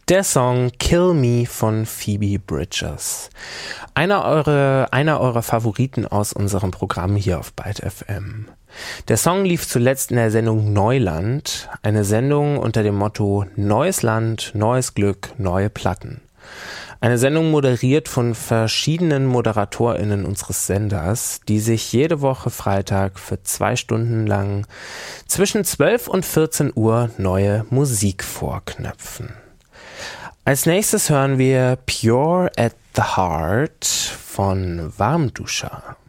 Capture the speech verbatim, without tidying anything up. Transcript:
Der Song Kill Me von Phoebe Bridgers. Einer eurer, einer eurer Favoriten aus unserem Programm hier auf Byte F M. Der Song lief zuletzt in der Sendung Neuland, eine Sendung unter dem Motto Neues Land, neues Glück, neue Platten. Eine Sendung moderiert von verschiedenen ModeratorInnen unseres Senders, die sich jede Woche Freitag für zwei Stunden lang zwischen zwölf und vierzehn Uhr neue Musik vorknöpfen. Als nächstes hören wir Pure at the Heart von Warmduscher.